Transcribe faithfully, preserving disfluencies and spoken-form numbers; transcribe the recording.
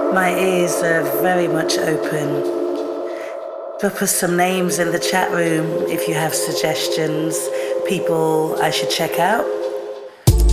My ears are very much open. Drop us some names in the chat room if you have suggestions, people I should check out.